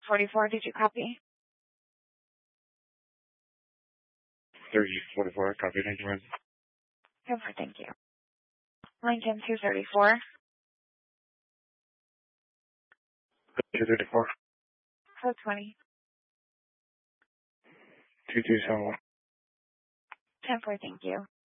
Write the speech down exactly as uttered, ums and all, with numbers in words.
forty-four, did you copy? thirty forty-four, copy, thank you, ma'am. Over, thank you. Lincoln two thirty-four. two thirty-four. Code twenty. two two seven one. ten four, thank you.